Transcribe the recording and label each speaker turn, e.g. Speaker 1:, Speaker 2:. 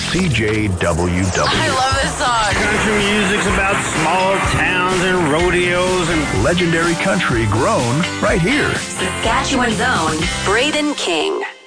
Speaker 1: CJWW.
Speaker 2: I love this song.
Speaker 3: Country music's about small towns and rodeos and
Speaker 1: Legendary country grown right here.
Speaker 2: Saskatchewan's own Braden King.